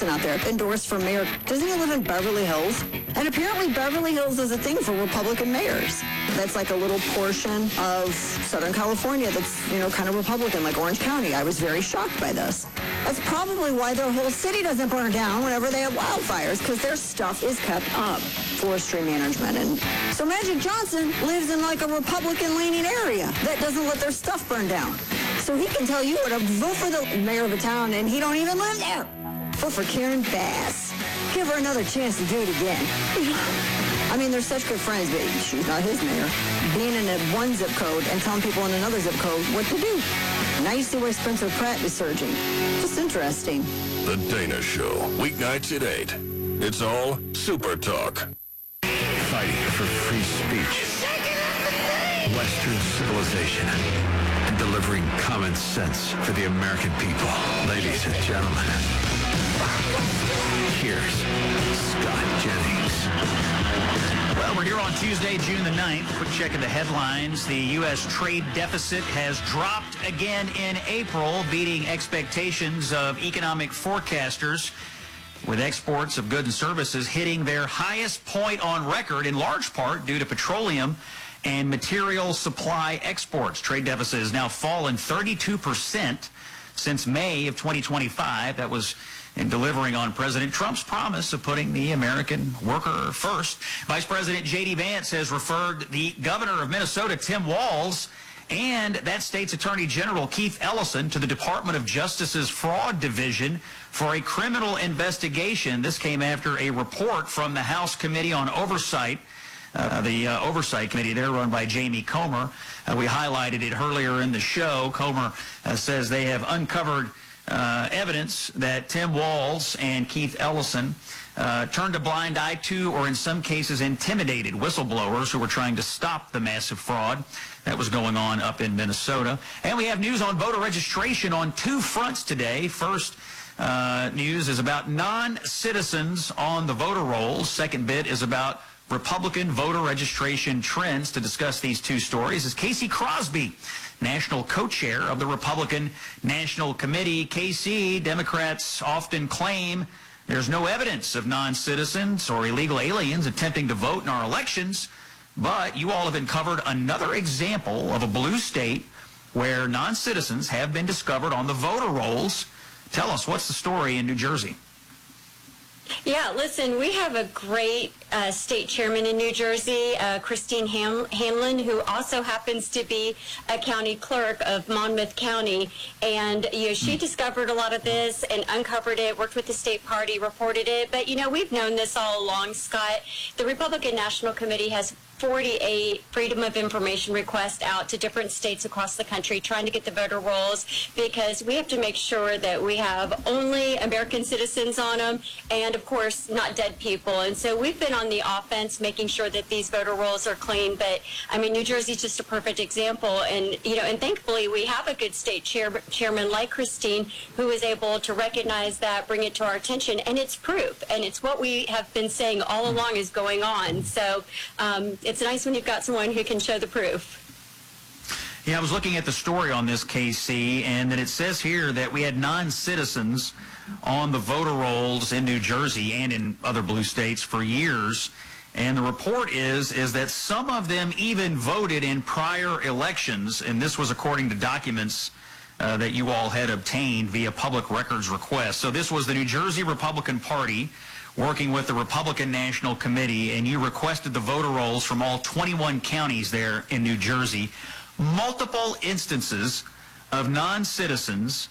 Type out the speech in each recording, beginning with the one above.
Johnson out there, endorsed for mayor. Doesn't he live in Beverly Hills? And apparently Beverly Hills is a thing for Republican mayors. That's like a little portion of Southern California that's, kind of Republican, like Orange County. I was very shocked by this. That's probably why their whole city doesn't burn down whenever they have wildfires, because their stuff is kept up, forestry management. And so Magic Johnson lives in like a Republican-leaning area that doesn't let their stuff burn down. So he can tell you what to vote for the mayor of a town, and he don't even live there. Vote for Karen Bass. Give her another chance to do it again. I mean, they're such good friends, but she's not his mayor. Being in one zip code and telling people in another zip code what to do. Now you see why Spencer Pratt is surging. Just interesting. The Dana Show, weeknights at 8. It's all Super Talk. Fighting for free speech, Western civilization, and delivering common sense for the American people. Ladies and gentlemen, here's Scott Jennings. Well, we're here on Tuesday, June the 9th. Quick check of the headlines. The U.S. trade deficit has dropped again in April, beating expectations of economic forecasters, with exports of goods and services hitting their highest point on record, in large part due to petroleum and material supply exports. Trade deficit has now fallen 32% since May of 2025. That was in delivering on President Trump's promise of putting the American worker first. Vice President J.D. Vance has referred the governor of Minnesota, Tim Walz, and that state's Attorney General Keith Ellison to the Department of Justice's Fraud Division for a criminal investigation. This came after a report from the House Committee on Oversight, the Oversight Committee there, run by Jamie Comer. We highlighted it earlier in the show. Comer says they have uncovered evidence that Tim Walz and Keith Ellison turned a blind eye to, or in some cases intimidated, whistleblowers who were trying to stop the massive fraud that was going on up in Minnesota. And we have news on voter registration on two fronts today. First news is about non-citizens on the voter rolls. Second bit is about Republican voter registration trends. To discuss these two stories is Casey Crosby, national co-chair of the Republican National Committee. Casey, Democrats often claim there's no evidence of non-citizens or illegal aliens attempting to vote in our elections, but you all have uncovered another example of a blue state where non-citizens have been discovered on the voter rolls. Tell us, what's the story in New Jersey? Yeah, listen, we have a great state chairman in New Jersey, Christine Hanlon, who also happens to be a county clerk of Monmouth County. And, she discovered a lot of this and uncovered it, worked with the state party, reported it. But, we've known this all along, Scott. The Republican National Committee has 48 Freedom of Information requests out to different states across the country trying to get the voter rolls, because we have to make sure that we have only American citizens on them and, of course, not dead people. And so we've been on the offense making sure that these voter rolls are clean. But, New Jersey's just a perfect example. And, and thankfully we have a good state chairman like Christine who is able to recognize that, bring it to our attention, and it's proof. And it's what we have been saying all along is going on. So it's nice when you've got someone who can show the proof. Yeah, I was looking at the story on this, KC, and that it says here that we had non-citizens on the voter rolls in New Jersey and in other blue states for years. And the report is that some of them even voted in prior elections, and this was according to documents that you all had obtained via public records request. So this was the New Jersey Republican Party working with the Republican National Committee, and you requested the voter rolls from all 21 counties there in New Jersey. Multiple instances of non-citizens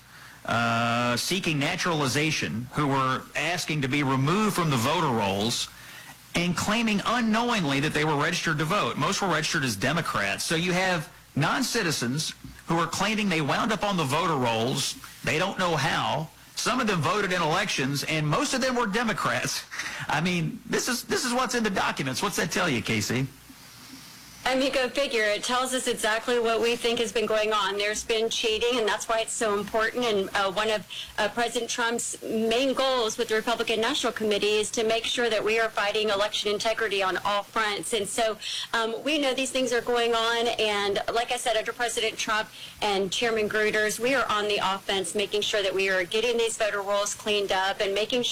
seeking naturalization who were asking to be removed from the voter rolls and claiming unknowingly that they were registered to vote. Most were registered as Democrats. So you have non-citizens who are claiming they wound up on the voter rolls. They don't know how. Some of them voted in elections, and most of them were Democrats. This is what's in the documents. What's that tell you, Casey? Go figure. It tells us exactly what we think has been going on. There's been cheating, and that's why it's so important. And one of President Trump's main goals with the Republican National Committee is to make sure that we are fighting election integrity on all fronts. And so we know these things are going on. And like I said, under President Trump and Chairman Gruters, we are on the offense, making sure that we are getting these voter rolls cleaned up and making